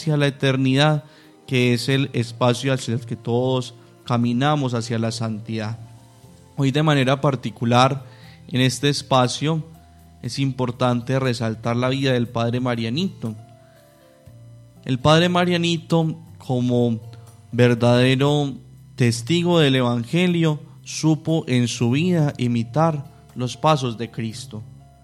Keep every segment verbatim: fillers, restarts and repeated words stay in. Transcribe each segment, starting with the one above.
hacia la eternidad, que es el espacio hacia el que todos caminamos, hacia la santidad. Hoy, de manera particular, en este espacio es importante resaltar la vida del Padre Marianito. El Padre Marianito, como verdadero testigo del Evangelio, supo en su vida imitar los pasos de Cristo.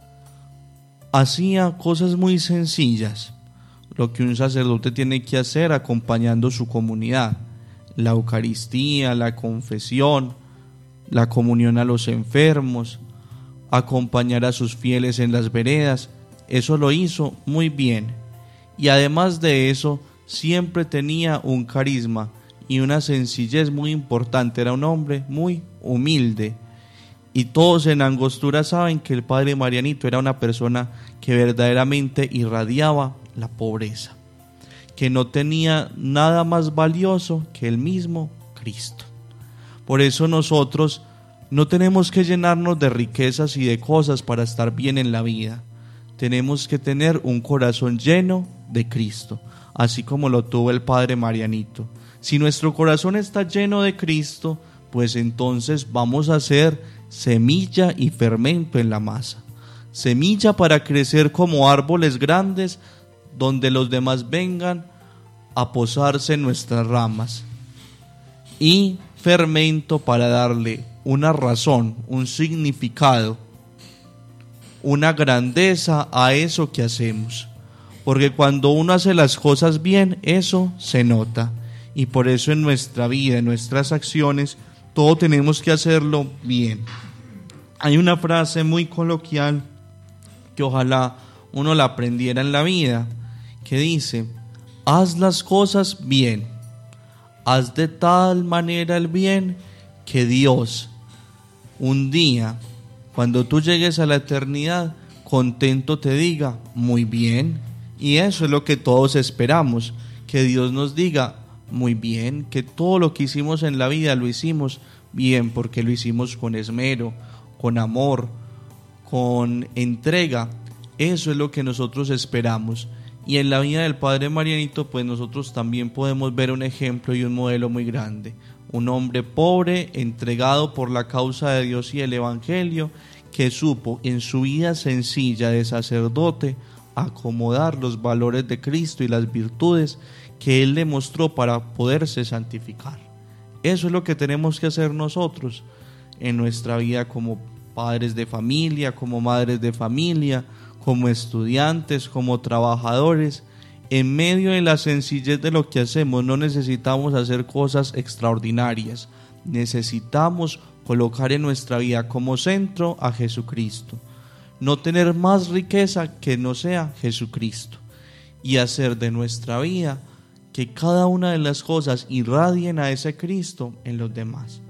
Hacía cosas muy sencillas, lo que un sacerdote tiene que hacer acompañando su comunidad: la Eucaristía, la confesión, la comunión a los enfermos, acompañar a sus fieles en las veredas. Eso lo hizo muy bien, y además de eso siempre tenía un carisma y una sencillez muy importante. Era un hombre muy humilde, y todos en Angostura saben que el Padre Marianito era una persona que verdaderamente irradiaba la pobreza, que no tenía nada más valioso que el mismo Cristo. Por eso nosotros no tenemos que llenarnos de riquezas y de cosas para estar bien en la vida. Tenemos que tener un corazón lleno de Cristo, así como lo tuvo el Padre Marianito. Si nuestro corazón está lleno de Cristo, pues entonces vamos a ser semilla y fermento en la masa. Semilla para crecer como árboles grandes, donde los demás vengan a posarse en nuestras ramas. Y fermento para darle una razón, un significado, una grandeza a eso que hacemos. Porque cuando uno hace las cosas bien, eso se nota. Y por eso en nuestra vida, en nuestras acciones, todo tenemos que hacerlo bien. Hay una frase muy coloquial que ojalá uno la aprendiera en la vida, que dice: haz las cosas bien, haz de tal manera el bien que Dios, un día, cuando tú llegues a la eternidad, contento te diga: muy bien. Y eso es lo que todos esperamos, que Dios nos diga: muy bien, que todo lo que hicimos en la vida lo hicimos bien, porque lo hicimos con esmero, con amor, con entrega. Eso es lo que nosotros esperamos. Y en la vida del Padre Marianito, pues nosotros también podemos ver un ejemplo y un modelo muy grande. Un hombre pobre, entregado por la causa de Dios y el Evangelio, que supo en su vida sencilla de sacerdote acomodar los valores de Cristo y las virtudes que Él le mostró para poderse santificar. Eso es lo que tenemos que hacer nosotros en nuestra vida como padres de familia, como madres de familia, como estudiantes, como trabajadores. En medio de la sencillez de lo que hacemos, no necesitamos hacer cosas extraordinarias. Necesitamos colocar en nuestra vida como centro a Jesucristo. No tener más riqueza que no sea Jesucristo. Y hacer de nuestra vida que cada una de las cosas irradien a ese Cristo en los demás.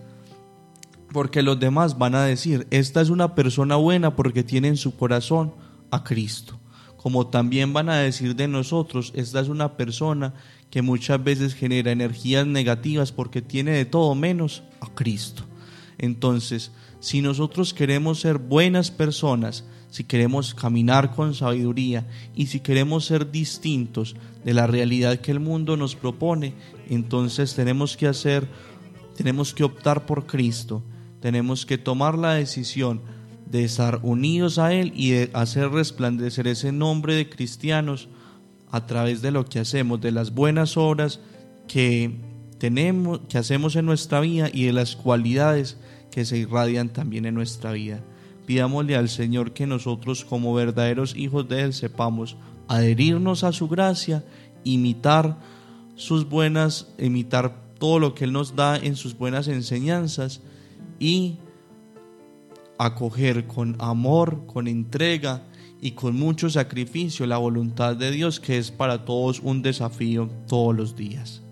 Porque los demás van a decir: esta es una persona buena porque tiene en su corazón a Cristo. Como también van a decir de nosotros: esta es una persona que muchas veces genera energías negativas porque tiene de todo menos a Cristo. Entonces, si nosotros queremos ser buenas personas, si queremos caminar con sabiduría y si queremos ser distintos de la realidad que el mundo nos propone, entonces tenemos que hacer, tenemos que optar por Cristo, tenemos que tomar la decisión de estar unidos a Él y de hacer resplandecer ese nombre de cristianos a través de lo que hacemos, de las buenas obras que tenemos, que hacemos en nuestra vida y de las cualidades que se irradian también en nuestra vida. Pidámosle al Señor que nosotros, como verdaderos hijos de Él, sepamos adherirnos a su gracia, imitar sus buenas, imitar todo lo que Él nos da en sus buenas enseñanzas y acoger con amor, con entrega y con mucho sacrificio la voluntad de Dios, que es para todos un desafío todos los días.